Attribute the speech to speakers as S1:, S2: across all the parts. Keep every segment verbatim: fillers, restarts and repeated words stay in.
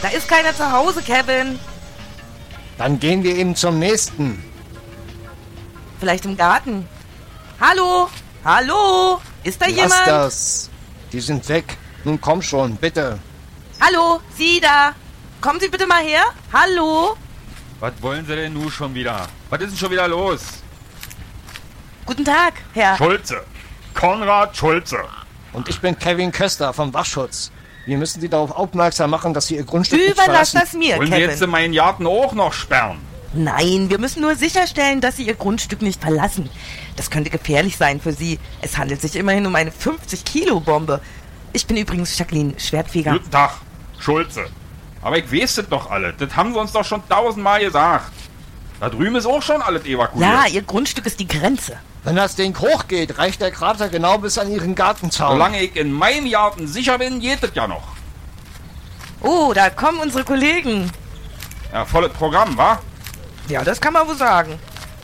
S1: Da ist keiner zu Hause, Kevin.
S2: Dann gehen wir eben zum nächsten.
S1: Vielleicht im Garten. Hallo? Hallo? Ist da
S2: Lass
S1: jemand?
S2: das. Die sind weg. Nun komm schon, bitte.
S1: Hallo? Sie da? Kommen Sie bitte mal her. Hallo?
S3: Was wollen Sie denn nun schon wieder? Was ist denn schon wieder los?
S1: Guten Tag, Herr.
S3: Schulze. Konrad Schulze.
S2: Und ich bin Kevin Köster vom Wachschutz. Wir müssen Sie darauf aufmerksam machen, dass Sie Ihr Grundstück nicht
S1: Überlass
S2: verlassen.
S1: das mir,
S3: Wollen Sie
S1: Kevin.
S3: jetzt in meinen Garten auch noch sperren?
S1: Nein, wir müssen nur sicherstellen, dass Sie Ihr Grundstück nicht verlassen. Das könnte gefährlich sein für Sie. Es handelt sich immerhin um eine fünfzig Kilo Bombe. Ich bin übrigens Jacqueline, Schwertfeger.
S3: Guten Tag, Schulze. Aber ich weiß das doch alle. Das haben Sie uns doch schon tausendmal gesagt. Da drüben ist auch schon alles evakuiert.
S1: Ja, Ihr Grundstück ist die Grenze.
S2: Wenn das Ding hochgeht, reicht der Krater genau bis an Ihren Gartenzaun.
S3: Solange ich in meinem Garten sicher bin, geht das ja noch.
S1: Oh, da kommen unsere Kollegen.
S3: Ja, volles Programm, wa?
S1: Ja, das kann man wohl sagen.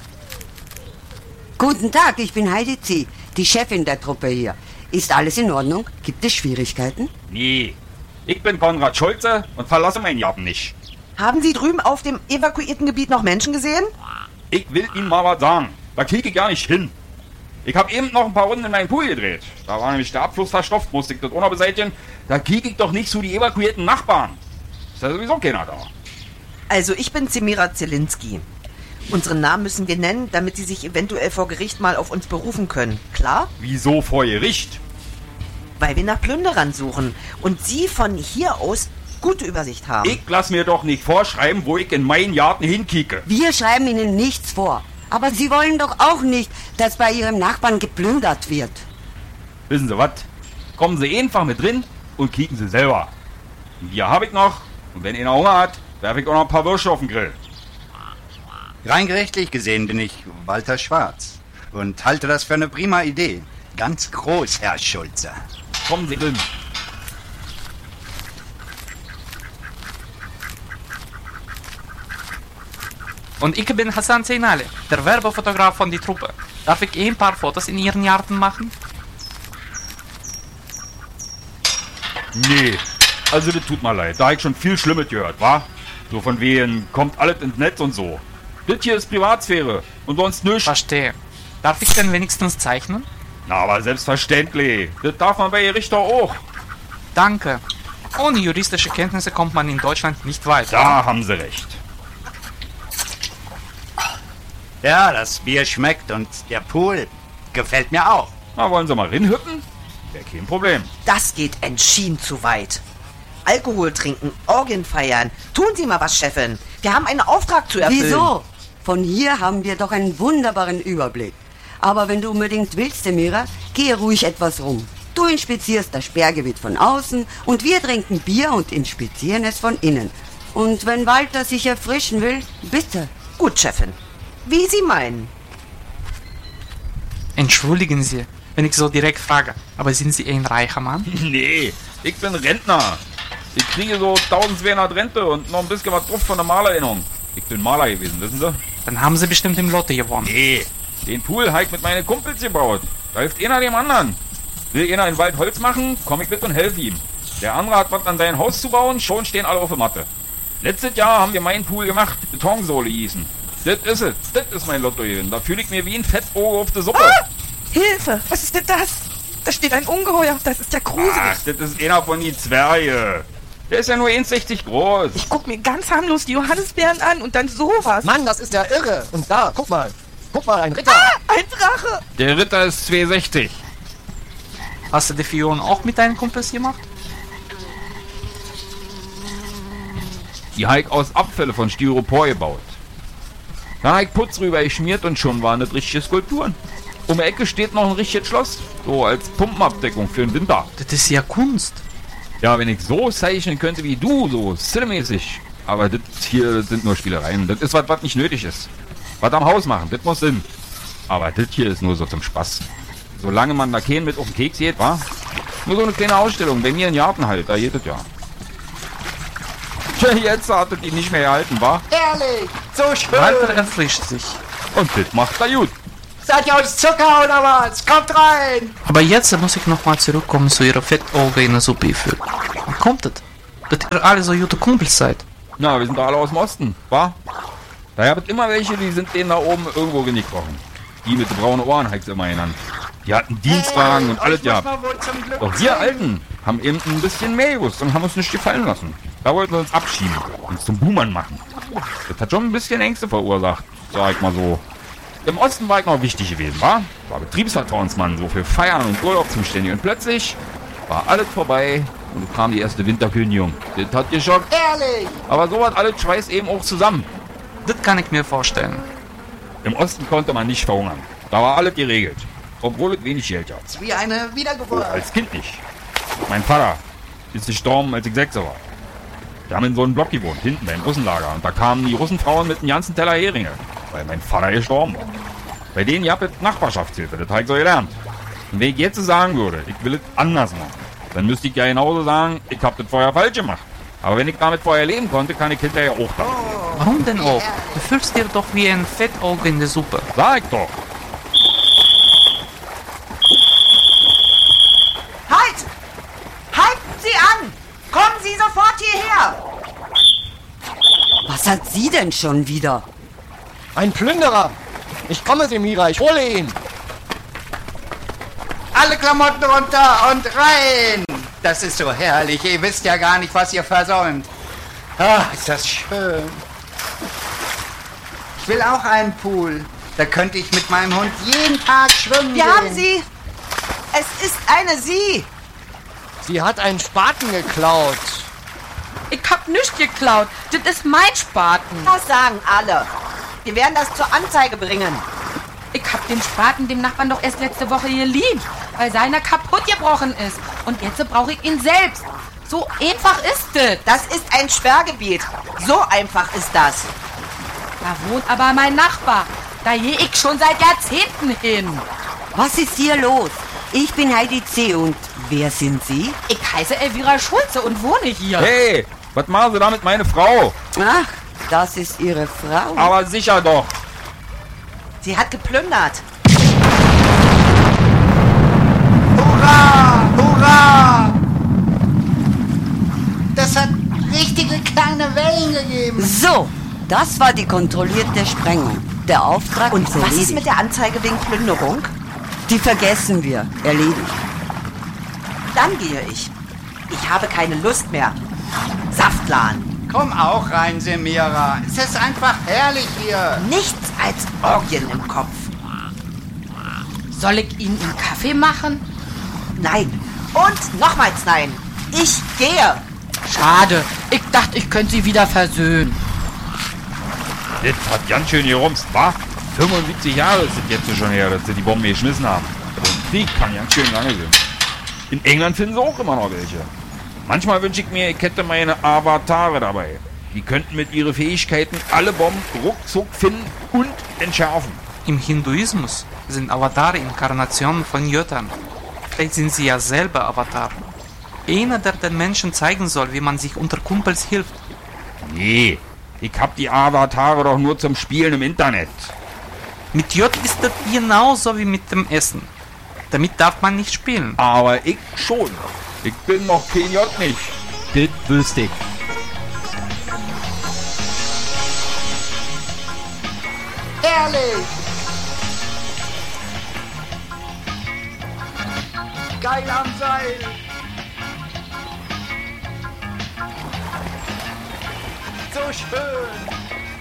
S4: Guten Tag, ich bin Heidi C., die Chefin der Truppe hier. Ist alles in Ordnung? Gibt es Schwierigkeiten?
S3: Nee. Ich bin Konrad Schulze und verlasse meinen Garten nicht.
S5: Haben Sie drüben auf dem evakuierten Gebiet noch Menschen gesehen?
S3: Ich will Ihnen mal was sagen. Da kriege ich gar nicht hin. Ich habe eben noch ein paar Runden in meinen Pool gedreht. Da war nämlich der Abfluss verstopft, musste ich das auch noch beseitigen. Da kriege ich doch nicht zu die evakuierten Nachbarn. Ist ja sowieso keiner da.
S5: Also ich bin Zemira Zielinski. Unseren Namen müssen wir nennen, damit Sie sich eventuell vor Gericht mal auf uns berufen können. Klar?
S3: Wieso vor Gericht?
S5: Weil wir nach Plünderern suchen und Sie von hier aus gute Übersicht haben.
S3: Ich lass mir doch nicht vorschreiben, wo ich in meinen Garten hinkicke.
S4: Wir schreiben Ihnen nichts vor. Aber Sie wollen doch auch nicht, dass bei Ihrem Nachbarn geplündert wird.
S3: Wissen Sie was? Kommen Sie einfach mit drin und kicken Sie selber. Ein Bier habe ich noch und wenn einer Hunger hat, werfe ich auch noch ein paar Würste auf den Grill.
S6: Rein rechtlich gesehen bin ich Walter Schwarz und halte das für eine prima Idee. Ganz groß, Herr Schulze.
S3: Kommen Sie drin.
S7: Und ich bin Hassan Zeinali, der Werbefotograf von der Truppe. Darf ich ein paar Fotos in Ihren Garten machen?
S3: Nee, also das tut mir leid. Da hab ich schon viel Schlimmes gehört, wa? So von wegen, kommt alles ins Netz und so. Das hier ist Privatsphäre und sonst nichts.
S7: Verstehe. Darf ich denn wenigstens zeichnen?
S3: Na, aber selbstverständlich. Das darf man bei Richter auch.
S7: Danke. Ohne juristische Kenntnisse kommt man in Deutschland nicht weiter.
S3: Da haben Sie recht.
S6: Ja, das Bier schmeckt und der Pool gefällt mir auch.
S3: Na, wollen Sie mal rinhüppen? Wäre kein Problem.
S5: Das geht entschieden zu weit. Alkohol trinken, Orgien feiern. Tun Sie mal was, Chefin. Wir haben einen Auftrag zu erfüllen.
S4: Wieso? Von hier haben wir doch einen wunderbaren Überblick. Aber wenn du unbedingt willst, Semira, gehe ruhig etwas rum. Du inspizierst das Sperrgebiet von außen und wir trinken Bier und inspizieren es von innen. Und wenn Walter sich erfrischen will, bitte.
S5: Gut, Chefin. Wie Sie meinen.
S7: Entschuldigen Sie, wenn ich so direkt frage, aber sind Sie ein reicher Mann?
S3: Nee, ich bin Rentner. Ich kriege so eintausendzweihundert Rente und noch ein bisschen was drauf von der Malererinnerung. Ich bin Maler gewesen, wissen Sie?
S7: Dann haben Sie bestimmt im Lotto gewonnen.
S3: Nee, den Pool habe ich mit meinen Kumpels gebaut. Da hilft einer dem anderen. Will einer in den Wald Holz machen, komm ich mit und helfe ihm. Der andere hat was an sein Haus zu bauen, schon stehen alle auf der Matte. Letztes Jahr haben wir meinen Pool gemacht, Betonsohle hießen. Das ist es, das ist mein Lotto gewesen. Da fühle ich mir wie ein Fettbogen auf der Suppe.
S1: Ah! Hilfe! Was ist denn das? Da steht ein Ungeheuer. Das ist ja gruselig.
S3: Ach, das ist einer von den Zwerge. Der ist ja nur eins Komma sechzig groß.
S1: Ich guck mir ganz harmlos die Johannisbeeren an und dann sowas.
S2: Mann, das ist ja irre. Und da, guck mal. Guck mal, ein Ritter.
S1: Ah, ein Drache!
S3: Der Ritter ist zwei Komma sechzig.
S7: Hast du die Fiolen auch mit deinen Kumpels gemacht?
S3: Die habe ich aus Abfälle von Styropor gebaut. Da habe ich Putz rüber geschmiert und schon waren das richtige Skulpturen. Um die Ecke steht noch ein richtiges Schloss. So als Pumpenabdeckung für den Winter.
S7: Das ist ja Kunst.
S3: Ja, wenn ich so zeichnen könnte wie du, so stilmäßig. Aber das hier das sind nur Spielereien. Das ist was, was nicht nötig ist. Was am Haus machen, das muss Sinn. Aber das hier ist nur so zum Spaß. Solange man da keinen mit auf den Keks geht, wa? Nur so eine kleine Ausstellung. Bei mir in Garten halt, da geht das ja. Tja, jetzt hat es ihn nicht mehr gehalten, wa?
S8: Ehrlich, so schön.
S7: Walter erfrischt sich.
S3: Und das macht er gut.
S8: Seid ihr aus Zucker oder was? Kommt rein.
S7: Aber jetzt muss ich nochmal zurückkommen zu Ihrer Fettauge in der Suppe. Wie kommt das? Das ihr alle so gute Kumpels seid.
S3: Na, wir sind doch alle aus dem Osten, wa? Da habt immer welche, die sind denen da oben irgendwo genickt worden. Die mit den braunen Ohren, heißt immer genannt. Die hatten Dienstwagen und alles gehabt. Doch wir Alten haben eben ein bisschen mehr gewusst und haben uns nicht gefallen lassen. Da wollten wir uns abschieben, uns zum Buhmann machen. Das hat schon ein bisschen Ängste verursacht, sag ich mal so. Im Osten war ich noch wichtig gewesen, wa? War Betriebsvertrauensmann, so für Feiern und Urlaub zuständig. Und plötzlich war alles vorbei und es kam die erste Winterkündigung. Das hat geschockt.
S8: Ehrlich?
S3: Aber sowas alles schweißt eben auch zusammen.
S7: Das kann ich mir vorstellen.
S3: Im Osten konnte man nicht verhungern. Da war alles geregelt. Obwohl es wenig Geld gab.
S8: Wie eine
S3: Oh,
S8: Wiedergeburt.
S3: als Kind nicht. Mein Vater ist gestorben, als ich sechs war. Wir haben in so einem Block gewohnt, hinten beim Russenlager. Und da kamen die Russenfrauen mit einem ganzen Teller Heringe, weil mein Vater gestorben war. Bei denen gab es Nachbarschaftshilfe, das habe ich so gelernt. Und wenn ich jetzt so sagen würde, ich will es anders machen, dann müsste ich ja genauso sagen, ich habe das vorher falsch gemacht. Aber wenn ich damit vorher leben konnte, kann ich hinterher auch damit.
S7: Warum denn auch? Du fühlst dir doch wie ein Fettauge in der Suppe.
S3: Sag ich doch.
S5: Halt! Halten Sie an! Kommen Sie sofort hierher!
S4: Was hat sie denn schon wieder?
S2: Ein Plünderer. Ich komme, Semira, ich hole ihn.
S6: Alle Klamotten runter und rein! Das ist so herrlich. Ihr wisst ja gar nicht, was ihr versäumt. Ach, ist das schön. Ich will auch einen Pool. Da könnte ich mit meinem Hund jeden Tag schwimmen
S5: Wir
S6: gehen.
S5: haben sie! Es ist eine Sie!
S2: Sie hat einen Spaten geklaut.
S1: Ich hab nichts geklaut. Das ist mein Spaten.
S5: Das sagen alle. Wir werden das zur Anzeige bringen.
S1: Ich hab den Spaten dem Nachbarn doch erst letzte Woche geliehen, weil seiner kaputt gebrochen ist. Und jetzt brauche ich ihn selbst. So einfach ist es.
S5: Das ist ein Sperrgebiet. So einfach ist das.
S1: Da wohnt aber mein Nachbar. Da gehe ich schon seit Jahrzehnten hin.
S4: Was ist hier los? Ich bin Heidi C. und wer sind Sie?
S1: Ich heiße Elvira Schulze und wohne hier.
S3: Hey, was machen Sie da mit meiner Frau?
S4: Ach, das ist Ihre Frau.
S3: Aber sicher doch.
S5: Sie hat geplündert.
S6: Hurra! Hurra! Das hat richtige kleine Wellen gegeben.
S4: So, das war die kontrollierte Sprengung. Der Auftrag
S5: Und
S4: ist
S5: was
S4: erledigt.
S5: ist mit der Anzeige wegen Plünderung?
S4: Die vergessen wir. Erledigt.
S5: Dann gehe ich. Ich habe keine Lust mehr. Saftladen.
S6: Komm auch rein, Semira. Es ist einfach herrlich hier.
S5: Nichts als Orgien im Kopf.
S1: Soll ich Ihnen einen Kaffee machen?
S5: Nein. Und nochmals nein. Ich gehe.
S1: Schade. Ich dachte, ich könnte Sie wieder versöhnen.
S3: Das hat ganz schön gerumst, wa? fünfundsiebzig Jahre ist es jetzt schon her, dass sie die Bombe geschmissen haben. Und die kann ganz schön lange sein. In England finden sie auch immer noch welche. Manchmal wünsche ich mir, ich hätte meine Avatare dabei. Die könnten mit ihren Fähigkeiten alle Bomben ruckzuck finden und entschärfen.
S7: Im Hinduismus sind Avatare Inkarnationen von Göttern. Vielleicht sind sie ja selber Avatar. Einer, der den Menschen zeigen soll, wie man sich unter Kumpels hilft.
S3: Nee, ich hab die Avatare doch nur zum Spielen im Internet.
S7: Mit J ist das genauso wie mit dem Essen. Damit darf man nicht spielen.
S3: Aber ich schon. Ich bin noch kein J nicht.
S2: Das wüsste ich.
S8: Herrlich! Geil am Seil! So schön!